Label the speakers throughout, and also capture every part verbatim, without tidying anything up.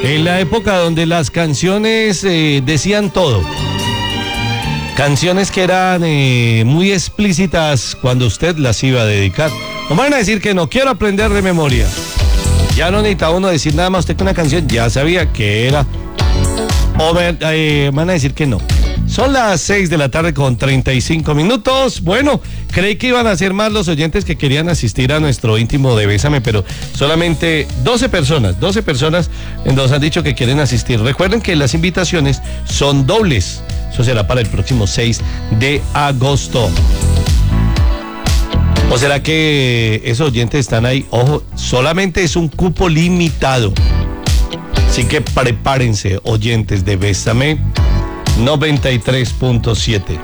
Speaker 1: En la época donde las canciones eh, decían todo. Canciones que eran eh, muy explícitas cuando usted las iba a dedicar. No van a decir que no quiero aprender de memoria. Ya no necesitaba uno decir nada más, usted con una canción ya sabía que era. O me, eh, van a decir que no. Son las seis de la tarde con treinta y cinco minutos. Bueno, creí que iban a ser más los oyentes que querían asistir a nuestro íntimo de Bésame, pero solamente doce personas, doce personas nos han dicho que quieren asistir. Recuerden que las invitaciones son dobles. Eso será para el próximo seis de agosto. ¿O será que esos oyentes están ahí? Ojo, solamente es un cupo limitado. Así que prepárense, oyentes de Bésame noventa y tres punto siete.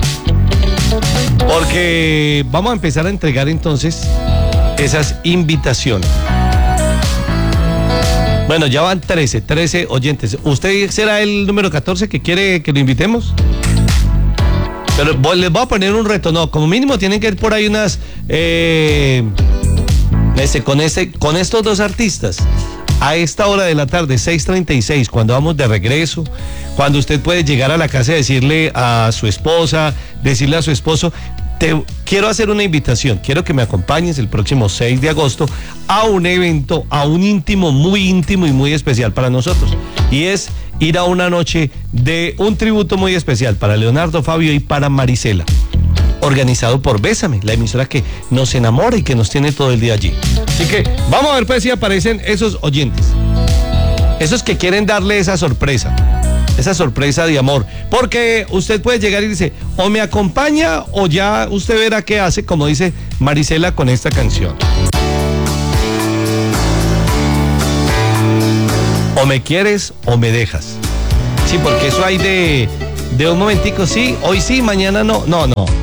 Speaker 1: Porque vamos a empezar a entregar entonces esas invitaciones. Bueno, ya van trece, trece oyentes. ¿Usted será el número catorce que quiere que lo invitemos? Pero les voy a poner un reto, no, como mínimo tienen que ir por ahí unas eh, ese, con, ese, con estos dos artistas. A esta hora de la tarde, seis treinta y seis, cuando vamos de regreso, cuando usted puede llegar a la casa y decirle a su esposa, decirle a su esposo, te quiero hacer una invitación, quiero que me acompañes el próximo seis de agosto a un evento, a un íntimo, muy íntimo y muy especial para nosotros. Y es ir a una noche de un tributo muy especial para Leonardo Fabio y para Marisela, organizado por Bésame, la emisora que nos enamora y que nos tiene todo el día allí. Así que vamos a ver pues si aparecen esos oyentes, esos que quieren darle esa sorpresa, esa sorpresa de amor, porque usted puede llegar y dice, o me acompaña o ya usted verá qué hace, como dice Marisela con esta canción. O me quieres o me dejas. Sí, porque eso hay de, de un momentico, sí, hoy sí, mañana no, no, no.